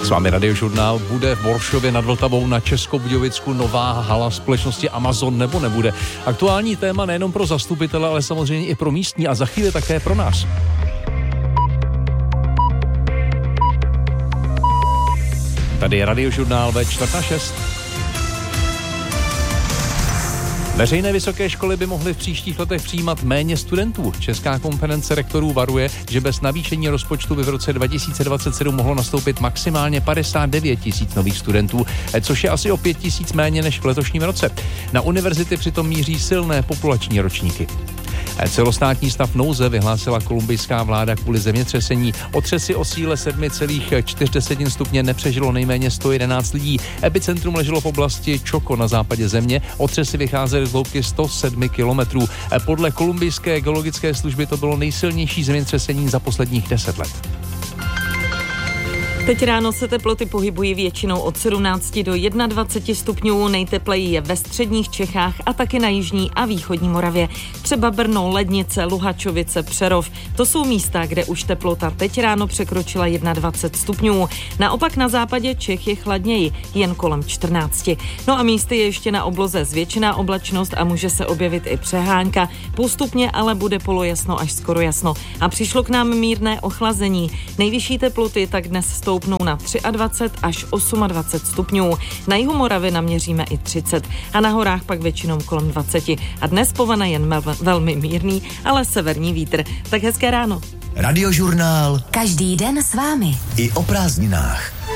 S vámi Radiožurnál. Bude v Boršově nad Vltavou na Českobudějovicku nová hala společnosti Amazon nebo nebude? Aktuální téma nejenom pro zastupitele, ale samozřejmě i pro místní a za chvíli také pro nás. Tady je Radiožurnál ve 5:45. Veřejné vysoké školy by mohly v příštích letech přijímat méně studentů. Česká konference rektorů varuje, že bez navýšení rozpočtu by v roce 2027 mohlo nastoupit maximálně 59 000 nových studentů, což je asi o 5 000 méně než v letošním roce. Na univerzity přitom míří silné populační ročníky. Celostátní stav nouze vyhlásila kolumbijská vláda kvůli zemětřesení. Otřesy o síle 7,4 stupně nepřežilo nejméně 111 lidí. Epicentrum leželo v oblasti Chocó na západě země. Otřesy vycházely z hloubky 107 kilometrů. Podle kolumbijské geologické služby to bylo nejsilnější zemětřesení za posledních 10 let. Teď ráno se teploty pohybují většinou od 17 do 21 stupňů, nejtepleji je ve středních Čechách a taky na jižní a východní Moravě. Třeba Brno, Lednice, Luhačovice, Přerov. To jsou místa, kde už teplota teď ráno překročila 21 stupňů. Naopak na západě Čech je chladněji, jen kolem 14. No a místy je ještě na obloze zvětšená oblačnost a může se objevit i přehánka. Postupně ale bude polojasno až skoro jasno. A přišlo k nám mírné ochlazení. Nejvyšší teploty tak dnes stoupnou na 23 až 28 stupňů. Na jihu Moravy naměříme i 30 a na horách pak většinou kolem 20. A dnes povane jen velmi mírný, ale severní vítr. Tak hezké ráno. Radiožurnál. Každý den s vámi. I o prázdninách.